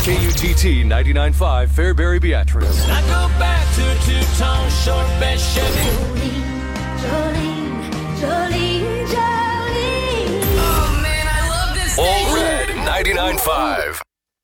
KUTT 99.5 Fairbury Beatrice. I go back to a two-tone short bed Chevy. Jolene. Oh man, I love this thing. All Red 99.5.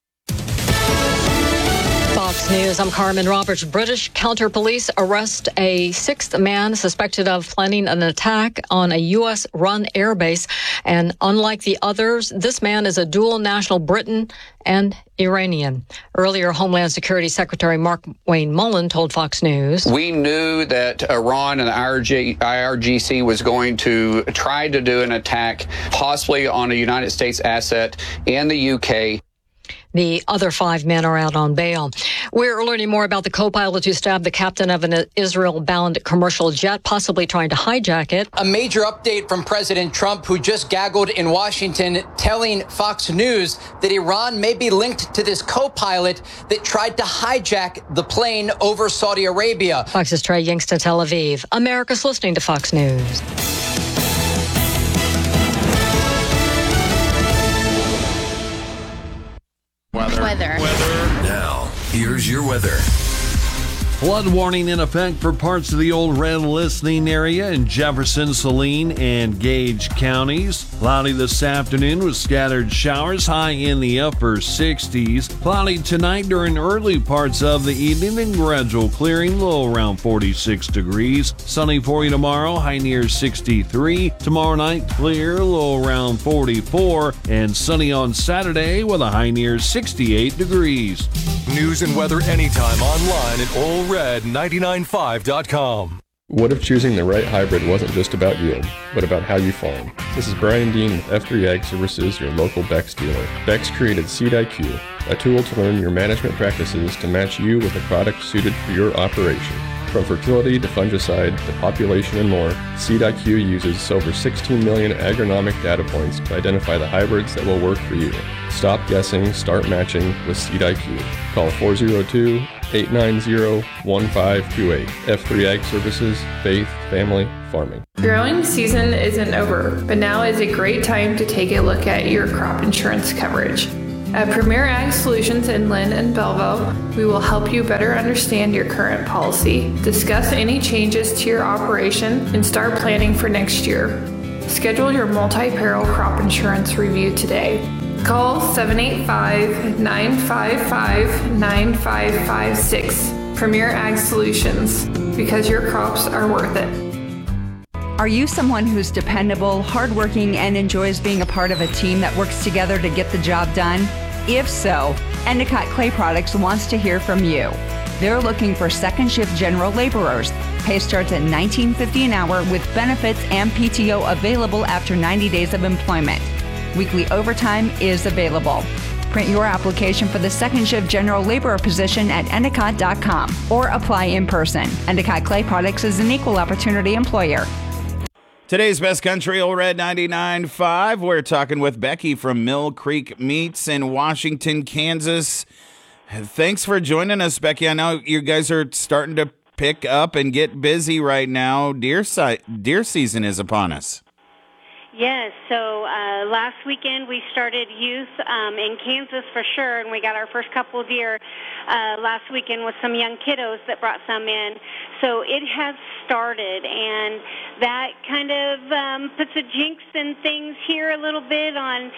Fox News, I'm Carmen Roberts. British counter police arrest a sixth man suspected of planning an attack on a U.S.-run airbase. And unlike the others, this man is a dual national Briton and Iranian. Earlier, Homeland Security Secretary Mark Wayne Mullen told Fox News, "We knew that Iran and the IRGC was going to try to do an attack, possibly on a United States asset in the UK. The other 5 men are out on bail. We're learning more about the co-pilot who stabbed the captain of an Israel-bound commercial jet, possibly trying to hijack it. A major update from President Trump, who just gaggled in Washington, telling Fox News that Iran may be linked to this co-pilot that tried to hijack the plane over Saudi Arabia. Fox's Trey Yingsta, Tel Aviv. America's listening to Fox News. Weather. Now, here's your weather. Flood warning in effect for parts of the Old Red listening area in Jefferson, Saline, and Gage counties. Cloudy this afternoon with scattered showers, high in the upper 60s. Cloudy tonight during early parts of the evening and gradual clearing, low around 46 degrees. Sunny for you tomorrow, high near 63. Tomorrow night clear, low around 44. And sunny on Saturday with a high near 68 degrees. News and weather anytime online at allred995.com. What if choosing the right hybrid wasn't just about yield, but about how you farm? This is Brian Dean with F3 Ag Services, your local Bex dealer. Bex created Seed IQ, a tool to learn your management practices to match you with a product suited for your operation. From fertility to fungicide to population and more, Seed IQ uses over 16 million agronomic data points to identify the hybrids that will work for you. Stop guessing, start matching with Seed IQ. Call 402-890-1528. F3 Ag Services, Faith, Family, Farming. Growing season isn't over, but now is a great time to take a look at your crop insurance coverage. At Premier Ag Solutions in Lynn and Belleville, we will help you better understand your current policy, discuss any changes to your operation, and start planning for next year. Schedule your multi-peril crop insurance review today. Call 785-955-9556. Premier Ag Solutions, because your crops are worth it. Are you someone who's dependable, hardworking, and enjoys being a part of a team that works together to get the job done? If so, Endicott Clay Products wants to hear from you. They're looking for second shift general laborers. Pay starts at $19.50 an hour with benefits and PTO available after 90 days of employment. Weekly overtime is available. Print your application for the second shift general laborer position at endicott.com or apply in person. Endicott Clay Products is an equal opportunity employer. Today's Best Country, Old Red 99.5. We're talking with Becky from Mill Creek Meats in Washington, Kansas. Thanks for joining us, Becky. I know you guys are starting to pick up and get busy right now. Deer season is upon us. Yes, so last weekend we started youth in Kansas for sure, and we got our first couple of deer last weekend with some young kiddos that brought some in. So it has started, and that kind of puts a jinx in things here a little bit on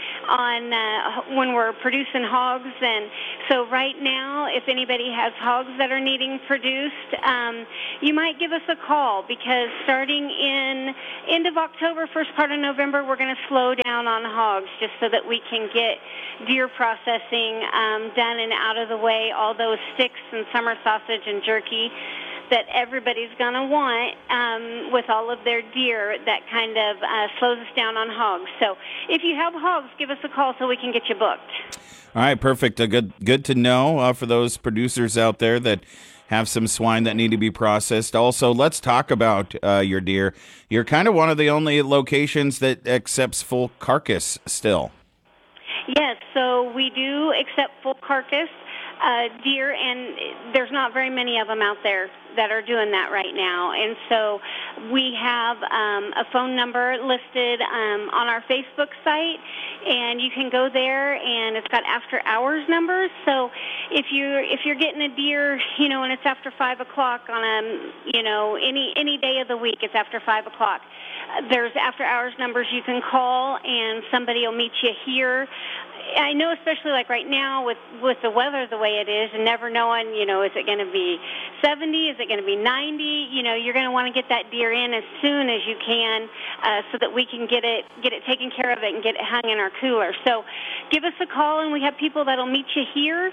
when we're producing hogs. And so right now, if anybody has hogs that are needing produced, you might give us a call, because starting in end of October, first part of November, we're going to slow down on hogs just so that we can get deer processing done and out of the way, all those sticks and summer sausage and jerky that everybody's going to want with all of their deer. That kind of slows us down on hogs. So if you have hogs, give us a call so we can get you booked. All right, perfect. Good to know for those producers out there that have some swine that need to be processed. Also, let's talk about your deer. You're kind of one of the only locations that accepts full carcass still. Yes, so we do accept full carcass. deer, and there's not very many of them out there that are doing that right now. And so we have a phone number listed on our Facebook site, and you can go there, and it's got after hours numbers. So if you're getting a deer, and it's after 5 o'clock on any day of the week, it's after 5 o'clock. There's after hours numbers you can call, and somebody will meet you here. I know, especially like right now with the weather the way it is, and never knowing, is it going to be 70? Is it going to be 90? You're going to want to get that deer in as soon as you can, so that we can get it taken care of, and get it hung in our cooler. So, give us a call, and we have people that'll meet you here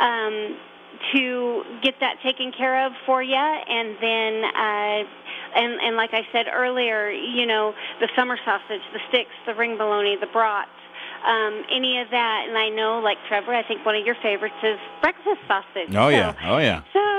to get that taken care of for you, and then. And like I said earlier, the summer sausage, the sticks, the ring bologna, the brats, any of that. And I know, like Trevor, I think one of your favorites is breakfast sausage. Oh, yeah.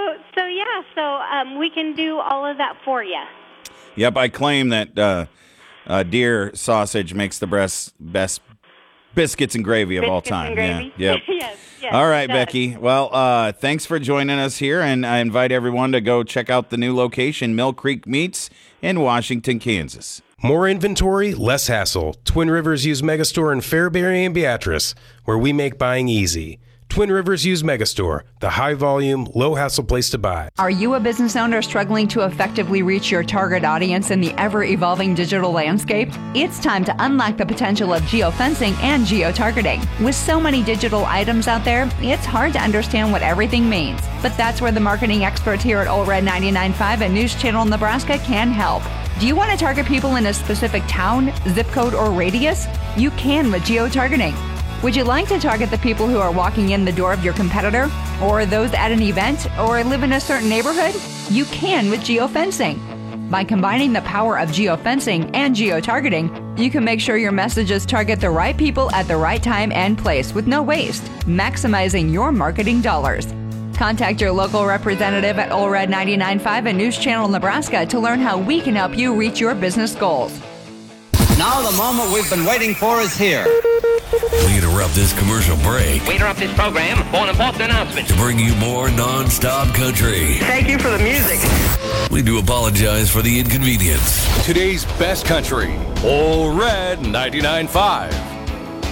So we can do all of that for you. Yep, I claim that deer sausage makes the best biscuits and gravy of all time. Gravy? Yeah. Yep. Yes. All right, Becky. Well, thanks for joining us here, and I invite everyone to go check out the new location, Mill Creek Meats in Washington, Kansas. More inventory, less hassle. Twin Rivers Used Megastore in Fairbury and Beatrice, where we make buying easy. Twin Rivers Used Megastore, the high-volume, low-hassle place to buy. Are you a business owner struggling to effectively reach your target audience in the ever-evolving digital landscape? It's time to unlock the potential of geofencing and geotargeting. With so many digital items out there, it's hard to understand what everything means. But that's where the marketing experts here at Old Red 99.5 and News Channel Nebraska can help. Do you want to target people in a specific town, zip code, or radius? You can with geotargeting. Would you like to target the people who are walking in the door of your competitor, or those at an event, or live in a certain neighborhood? You can with geofencing. By combining the power of geofencing and geotargeting, you can make sure your messages target the right people at the right time and place with no waste, maximizing your marketing dollars. Contact your local representative at Old Red 99.5 and News Channel Nebraska to learn how we can help you reach your business goals. Now the moment we've been waiting for is here. We interrupt this commercial break. We interrupt this program for an important announcement. To bring you more non-stop country. Thank you for the music. We do apologize for the inconvenience. Today's best country. Old Red 99.5.